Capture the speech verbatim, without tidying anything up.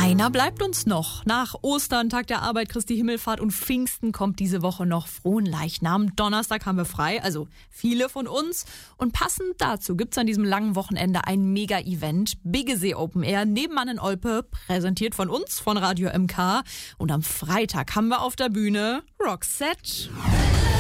Einer bleibt uns noch. Nach Ostern, Tag der Arbeit, Christi Himmelfahrt und Pfingsten kommt diese Woche noch Fronleichnam. Donnerstag haben wir frei, also viele von uns. Und passend dazu gibt's an diesem langen Wochenende ein Mega-Event. Biggesee Open Air, nebenan in Olpe, präsentiert von uns, von Radio M K. Und am Freitag haben wir auf der Bühne Roxette.